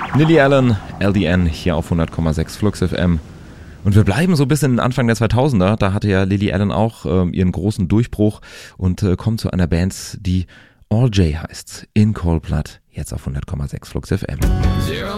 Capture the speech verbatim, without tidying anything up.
Lily Allen, L D N, hier auf hundert Komma sechs Flux F M. Und wir bleiben so bis in den Anfang der zweitausender. Da hatte ja Lily Allen auch äh, ihren großen Durchbruch und äh, kommt zu einer Band, die All J heißt. In Cold Blood, jetzt auf hundert Komma sechs Flux F M. Zero